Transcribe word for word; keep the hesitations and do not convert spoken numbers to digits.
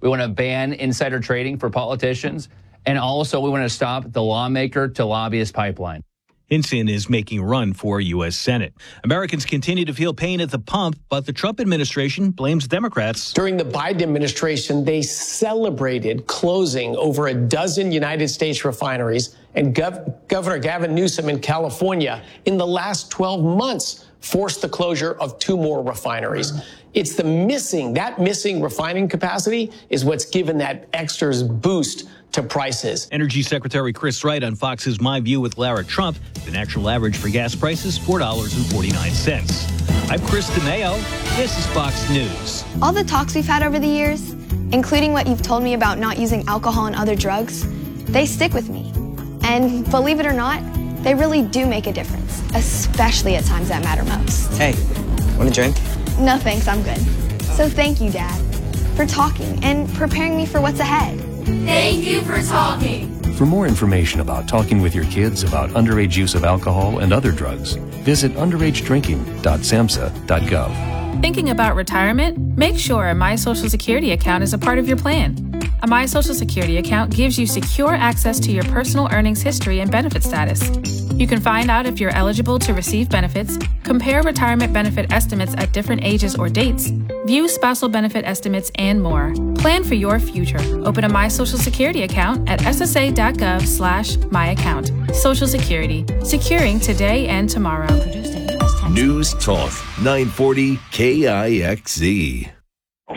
We want to ban insider trading for politicians. And also, we want to stop the lawmaker to lobbyist pipeline. Hinson is making a run for U S Senate. Americans continue to feel pain at the pump, but the Trump administration blames Democrats. During the Biden administration, they celebrated closing over a dozen United States refineries, and Gov- Governor Gavin Newsom in California in the last twelve months forced the closure of two more refineries. It's the missing, that missing refining capacity is what's given that extra boost to prices. Energy Secretary Chris Wright on Fox's My View with Lara Trump. The national average for gas prices, four dollars and forty-nine cents. I'm Chris DeMeo. This is Fox News. All the talks we've had over the years, including what you've told me about not using alcohol and other drugs, they stick with me. And believe it or not, they really do make a difference, especially at times that matter most. Hey, want a drink? No thanks, I'm good. So thank you, Dad, for talking and preparing me for what's ahead. Thank you for talking. For more information about talking with your kids about underage use of alcohol and other drugs, visit underage drinking dot samhsa dot gov. Thinking about retirement? Make sure a My Social Security account is a part of your plan. A My Social Security account gives you secure access to your personal earnings history and benefit status. You can find out if you're eligible to receive benefits, compare retirement benefit estimates at different ages or dates, view spousal benefit estimates, and more. Plan for your future. Open a My Social Security account at S S A dot gov slash my account. Social Security, securing today and tomorrow. News Talk nine forty K I X Z.